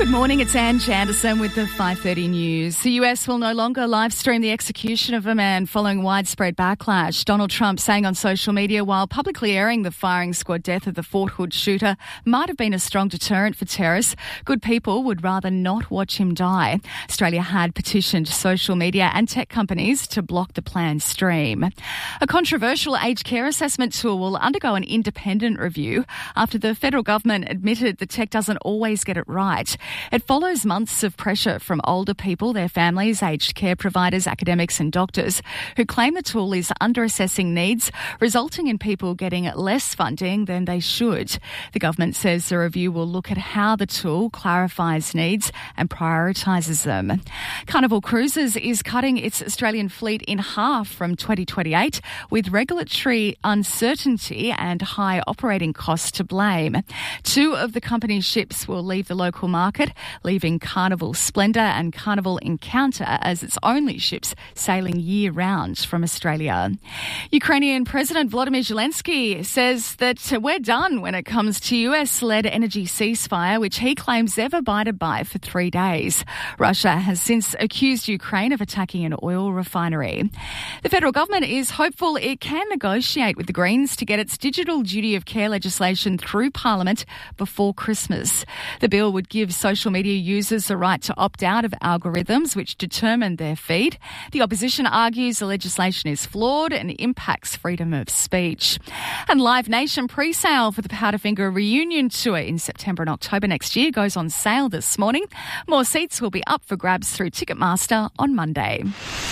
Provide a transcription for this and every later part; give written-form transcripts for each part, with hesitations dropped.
Good morning, it's Anne Janderson with the 5:30 news. The US will no longer live stream the execution of a man following widespread backlash. Donald Trump saying on social media while publicly airing the firing squad death of the Fort Hood shooter might have been a strong deterrent for terrorists, good people would rather not watch him die. Australia had petitioned social media and tech companies to block the planned stream. A controversial aged care assessment tool will undergo an independent review after the federal government admitted the tech doesn't always get it right. It follows months of pressure from older people, their families, aged care providers, academics and doctors who claim the tool is under-assessing needs, resulting in people getting less funding than they should. The government says the review will look at how the tool clarifies needs and prioritises them. Carnival Cruises is cutting its Australian fleet in half from 2028 with regulatory uncertainty and high operating costs to blame. Two of the company's ships will leave the local market, leaving Carnival Splendor and Carnival Encounter as its only ships sailing year-round from Australia. Ukrainian President Volodymyr Zelensky says that we're done when it comes to US-led energy ceasefire, which he claims they've abided by for 3 days. Russia has since accused Ukraine of attacking an oil refinery. The federal government is hopeful it can negotiate with the Greens to get its digital duty of care legislation through Parliament before Christmas. The bill would give social media users the right to opt out of algorithms which determine their feed. The opposition argues the legislation is flawed and impacts freedom of speech. And Live Nation pre-sale for the Powderfinger reunion tour in September and October next year goes on sale this morning. More seats will be up for grabs through Ticketmaster on Monday.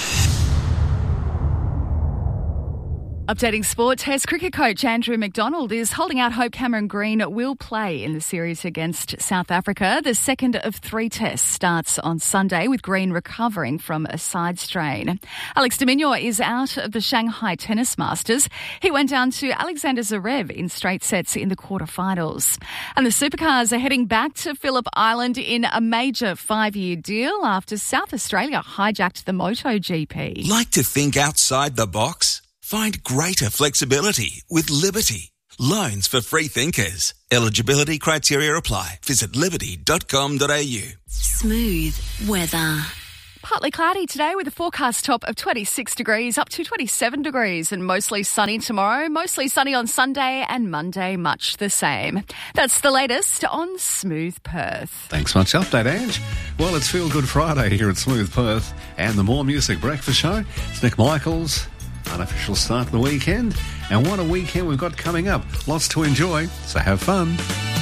Updating sport, Test cricket coach Andrew McDonald is holding out hope Cameron Green will play in the series against South Africa. The second of 3 tests starts on Sunday with Green recovering from a side strain. Alex de Minaur is out of the Shanghai Tennis Masters. He went down to Alexander Zverev in straight sets in the quarterfinals. And the Supercars are heading back to Phillip Island in a major 5-year deal after South Australia hijacked the MotoGP. Like to think outside the box? Find greater flexibility with Liberty. Loans for free thinkers. Eligibility criteria apply. Visit liberty.com.au. Smooth weather. Partly cloudy today with a forecast top of 26 degrees up to 27 degrees and mostly sunny tomorrow, mostly sunny on Sunday and Monday much the same. That's the latest on Smooth Perth. Thanks much update, Ange. Well, it's Feel Good Friday here at Smooth Perth and the More Music Breakfast Show. It's Nick Michaels. Unofficial start of the weekend. And what a weekend we've got coming up. Lots to enjoy, so have fun.